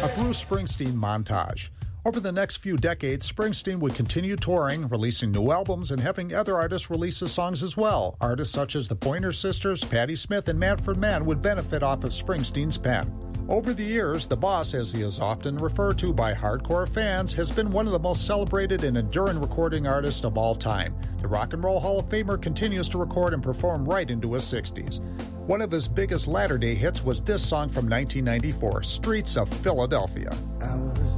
Bruce Springsteen montage. Over the next few decades, Springsteen would continue touring, releasing new albums, and having other artists release his songs as well. Artists such as the Pointer Sisters, Patti Smith, and Manfred Mann would benefit off of Springsteen's pen. Over the years, the Boss, as he is often referred to by hardcore fans, has been one of the most celebrated and enduring recording artists of all time. The Rock and Roll Hall of Famer continues to record and perform right into his 60s. One of his biggest latter-day hits was this song from 1994, Streets of Philadelphia. I was